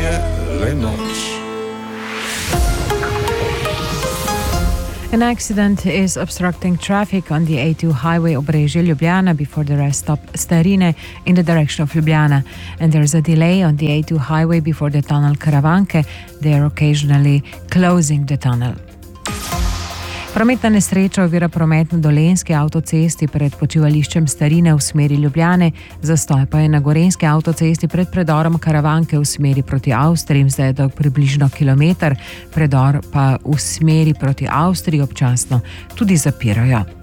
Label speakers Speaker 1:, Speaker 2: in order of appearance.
Speaker 1: je le noč.
Speaker 2: An accident is obstructing traffic on the A2 highway Obrežje-Ljubljana before the rest stop Starine in the direction of Ljubljana. And there's a delay on the A2 highway before the tunnel Karavanke. They are occasionally closing the tunnel. Prometna nesreča ovira promet na Dolenjski avtocesti pred počivališčem Starine v smeri Ljubljane, zastoj pa je na Gorenjski avtocesti pred predorom Karavanke v smeri proti Avstriji, zdaj je dolg približno kilometer, predor pa v smeri proti Avstriji občasno tudi zapirajo.